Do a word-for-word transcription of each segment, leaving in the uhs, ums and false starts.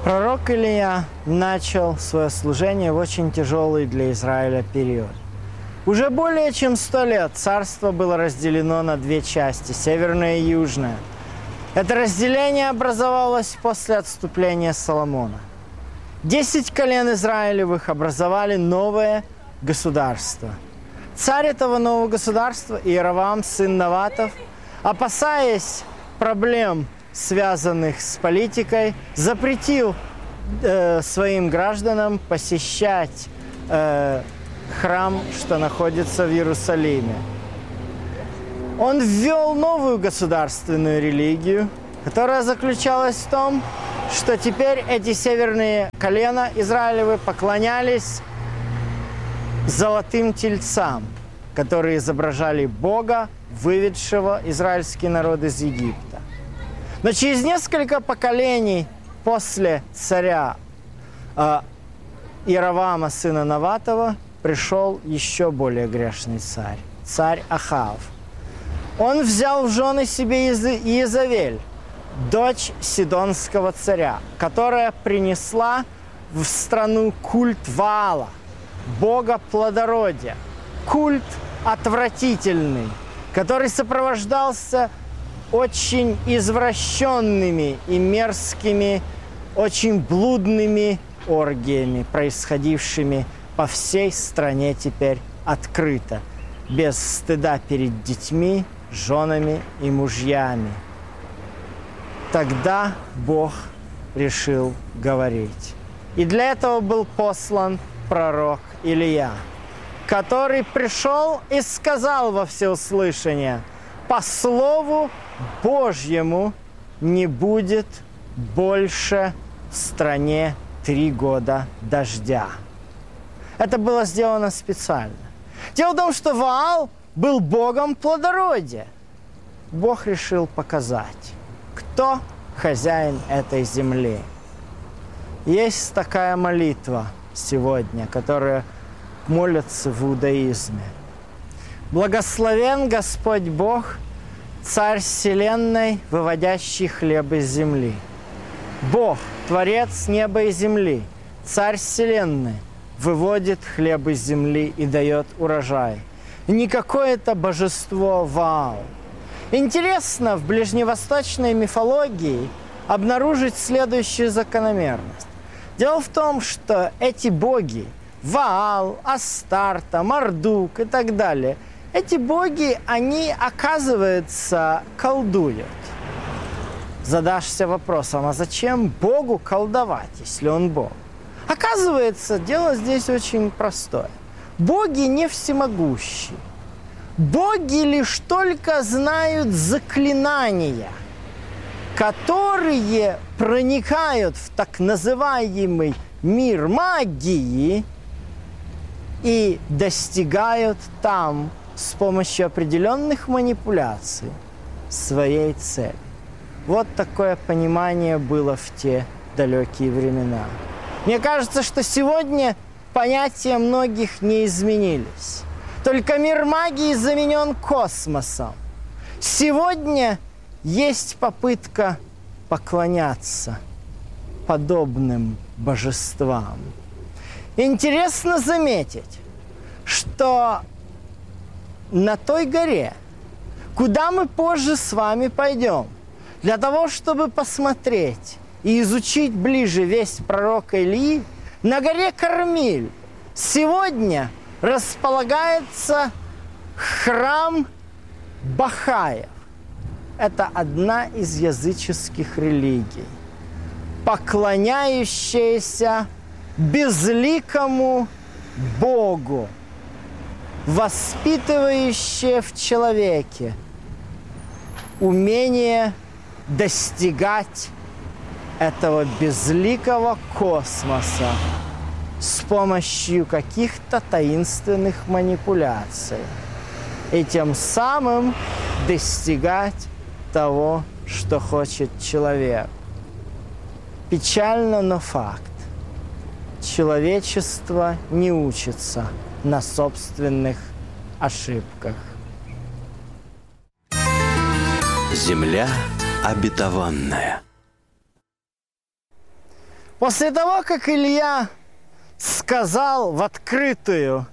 Пророк Илия начал свое служение в очень тяжелый для Израиля период. Уже более чем сто лет царство было разделено на две части – северное и южное. Это разделение образовалось после отступления Соломона. Десять колен Израилевых образовали новое государство. Царь этого нового государства, Иеровоам, сын Наватов, опасаясь проблем, связанных с политикой, запретил э, своим гражданам посещать э, храм, что находится в Иерусалиме. Он ввел новую государственную религию, которая заключалась в том, что теперь эти северные колена Израилевы поклонялись золотым тельцам, которые изображали Бога, выведшего израильский народ из Египта. Но через несколько поколений после царя э, Иеровоама, сына Наватова, пришел еще более грешный царь, царь Ахав. Он взял в жены себе Иезавель, дочь сидонского царя, которая принесла в страну культ Ваала, бога плодородия, культ отвратительный, который сопровождался очень извращенными и мерзкими, очень блудными оргиями, происходившими по всей стране теперь открыто, без стыда перед детьми, женами и мужьями. Тогда Бог решил говорить. И для этого был послан пророк Илия, который пришел и сказал во всеуслышание: по слову Божьему не будет больше в стране три года дождя. Это было сделано специально. Дело в том, что Ваал был богом плодородия. Бог решил показать, кто хозяин этой земли. Есть такая молитва сегодня, которая молятся в иудаизме. «Благословен Господь Бог, Царь вселенной, выводящий хлеб из земли. Бог, Творец неба и земли, Царь вселенной, выводит хлеб из земли и дает урожай. Не какое-то божество Ваал». Интересно в ближневосточной мифологии обнаружить следующую закономерность. Дело в том, что эти боги – Ваал, Астарта, Мардук и так далее – эти боги, они, оказывается, колдуют. Задашься вопросом, а зачем Богу колдовать, если он Бог? Оказывается, дело здесь очень простое. Боги не всемогущие. Боги лишь только знают заклинания, которые проникают в так называемый мир магии и достигают там с помощью определенных манипуляций своей цели. Вот такое понимание было в те далекие времена. Мне кажется, что сегодня понятия многих не изменились. Только мир магии заменен космосом. Сегодня есть попытка поклоняться подобным божествам. Интересно заметить, что на той горе, куда мы позже с вами пойдем, для того, чтобы посмотреть и изучить ближе весть пророка Илии, на горе Кармиль сегодня располагается храм Бахаев. Это одна из языческих религий, поклоняющаяся безликому Богу, воспитывающая в человеке умение достигать этого безликого космоса с помощью каких-то таинственных манипуляций и тем самым достигать того, что хочет человек. Печально, но факт. Человечество не учится на собственных ошибках. Земля обетованная. После того, как Илья сказал в открытую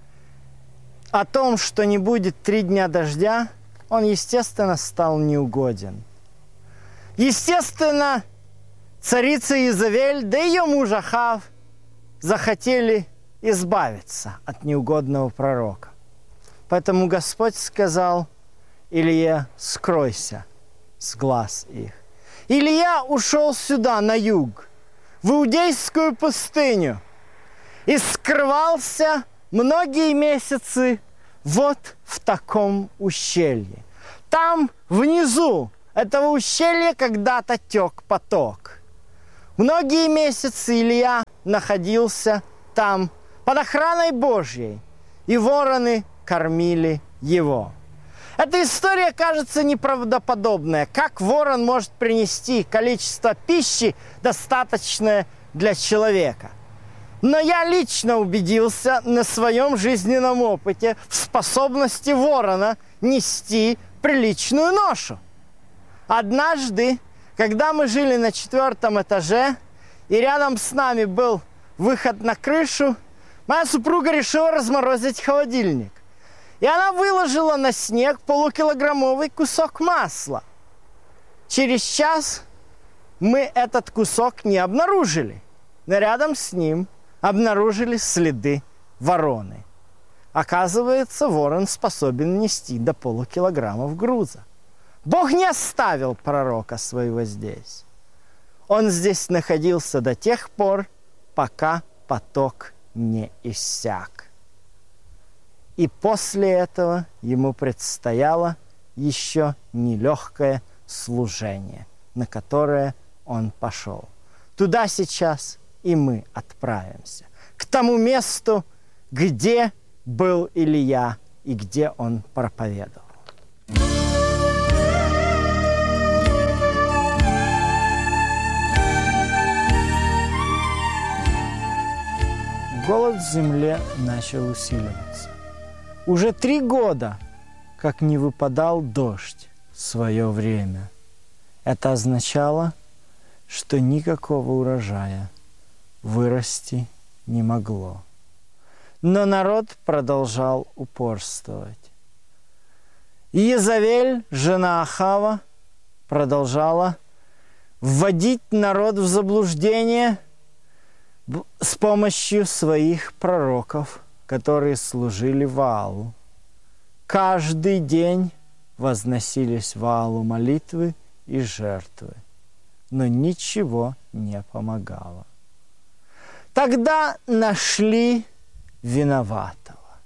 о том, что не будет три дня дождя, он, естественно, стал неугоден. Естественно, царица Иезавель, да и ее муж Ахав захотели избавиться от неугодного пророка. Поэтому Господь сказал Илье: скройся с глаз их. Илья ушел сюда, на юг, в Иудейскую пустыню, и скрывался многие месяцы вот в таком ущелье. Там внизу этого ущелья когда-то тек поток. Многие месяцы Илья находился там под охраной Божьей, и вороны кормили его. Эта история кажется неправдоподобной. Как ворон может принести количество пищи, достаточное для человека? Но я лично убедился на своем жизненном опыте в способности ворона нести приличную ношу. Однажды, когда мы жили на четвертом этаже, и рядом с нами был выход на крышу, моя супруга решила разморозить холодильник. И она выложила на снег полукилограммовый кусок масла. Через час мы этот кусок не обнаружили, но рядом с ним обнаружили следы вороны. Оказывается, ворон способен нести до полукилограммов груза. Бог не оставил пророка своего здесь. Он здесь находился до тех пор, пока поток не иссяк. И после этого ему предстояло еще нелегкое служение, на которое он пошел. Туда сейчас и мы отправимся, к тому месту, где был Илья и где он проповедовал. Голод в земле начал усиливаться. Уже три года, как не выпадал дождь в свое время. Это означало, что никакого урожая вырасти не могло. Но народ продолжал упорствовать. Иезавель, жена Ахава, продолжала вводить народ в заблуждение с помощью своих пророков, которые служили Ваалу. Каждый день возносились Ваалу молитвы и жертвы, но ничего не помогало. Тогда нашли виноватого,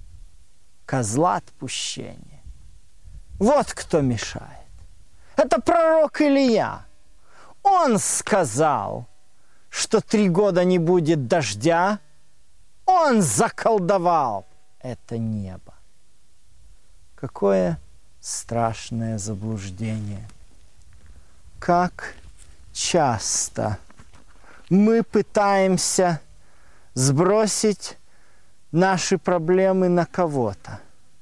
козла отпущения. Вот кто мешает. Это пророк Илья. Он сказал, что три года не будет дождя. Он заколдовал это небо. Какое страшное заблуждение. Как часто мы пытаемся сбросить наши проблемы на кого-то,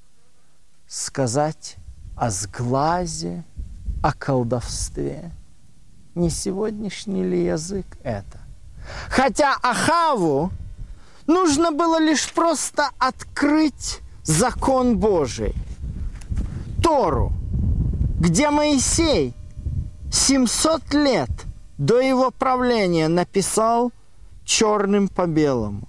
сказать о сглазе, о колдовстве. Не сегодняшний ли язык это? Хотя Ахаву нужно было лишь просто открыть закон Божий, Тору, где Моисей семьсот лет до его правления написал черным по белому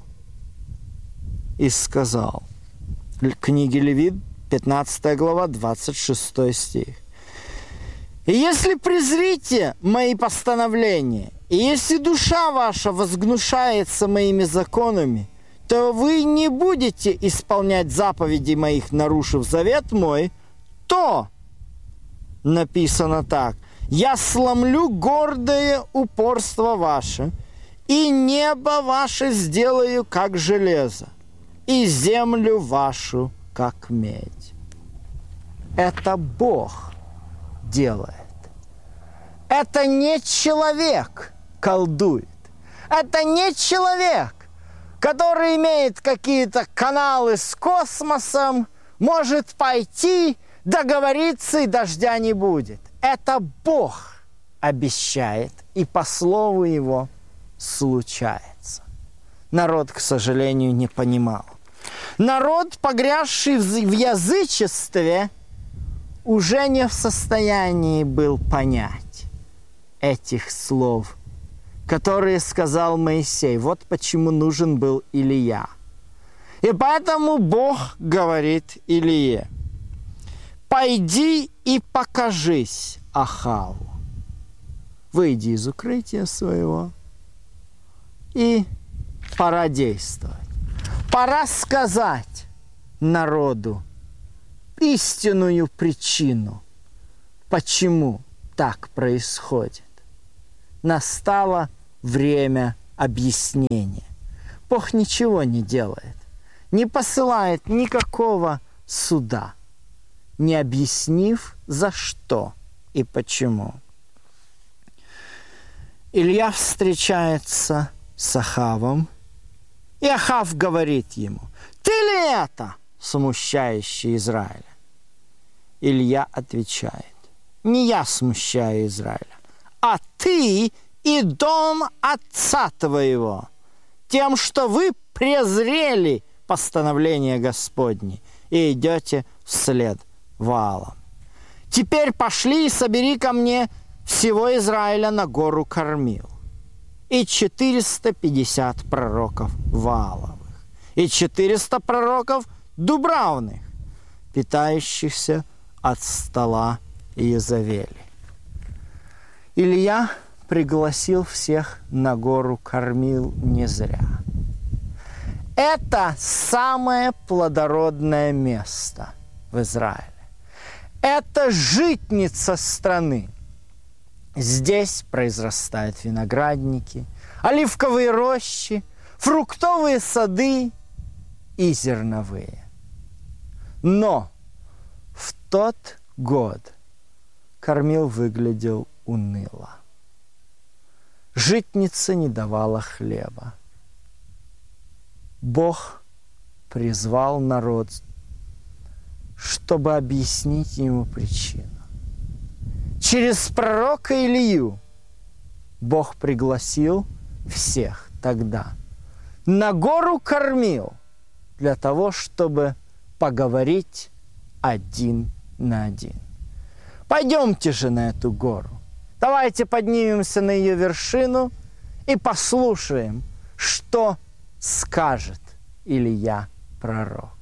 и сказал, книги Левит, пятнадцатая глава, двадцать шестой стих. «И если презрите мои постановления, и если душа ваша возгнушается моими законами, то вы не будете исполнять заповеди моих, нарушив завет мой, то, написано так, я сломлю гордое упорство ваше, и небо ваше сделаю, как железо, и землю вашу, как медь». Это Бог делает. Это не человек колдует. Это не человек, который имеет какие-то каналы с космосом, может пойти, договориться, и дождя не будет. Это Бог обещает и по слову Его случается. Народ, к сожалению, не понимал. Народ, погрязший в язычестве, уже не в состоянии был понять этих слов, которые сказал Моисей. Вот почему нужен был Илия. И поэтому Бог говорит Илие: «Пойди и покажись Ахаву. Выйди из укрытия своего, и пора действовать. Пора сказать народу истинную причину, почему так происходит. Настало время объяснения. Бог ничего не делает, не посылает никакого суда, не объяснив, за что и почему. Илья встречается с Ахавом, и Ахав говорит ему: «Ты ли это, смущающий Израиля?» Илья отвечает: «Не я смущаю Израиля, а ты и дом отца твоего, тем, что вы презрели постановление Господне и идете вслед Ваалам. Теперь пошли и собери ко мне всего Израиля на гору Кармил, и четыреста пятьдесят пророков Вааловых, и четыреста пророков Дубравных, питающихся от стола Иезавели». Илья пригласил всех на гору Кармил не зря. Это самое плодородное место в Израиле. Это житница страны. Здесь произрастают виноградники, оливковые рощи, фруктовые сады и зерновые. Но в тот год Кармил выглядел уныло. Житница не давала хлеба. Бог призвал народ, чтобы объяснить ему причину. Через пророка Илью Бог пригласил всех тогда на гору Кармил для того, чтобы поговорить один на один. Пойдемте же на эту гору. Давайте поднимемся на ее вершину и послушаем, что скажет Илья пророк.